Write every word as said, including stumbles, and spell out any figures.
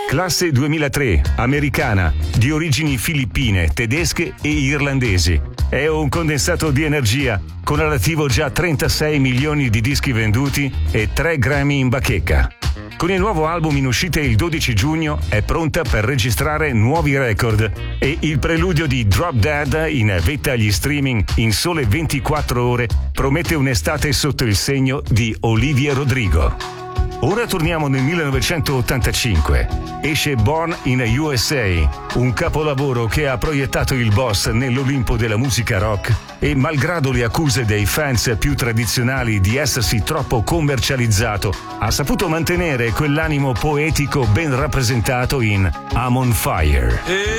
Classe duemilatré, americana, di origini filippine, tedesche e irlandesi. È un condensato di energia, con all'attivo già trentasei milioni di dischi venduti e tre Grammy in bacheca. Con il nuovo album in uscita il dodici giugno è pronta per registrare nuovi record e il preludio di Drop Dead, in vetta agli streaming in sole ventiquattro ore, promette un'estate sotto il segno di Olivia Rodrigo. Ora torniamo nel millenovecentottantacinque. Esce Born in U S A, un capolavoro che ha proiettato il boss nell'Olimpo della musica rock e, malgrado le accuse dei fans più tradizionali di essersi troppo commercializzato, ha saputo mantenere quell'animo poetico ben rappresentato in I'm on Fire.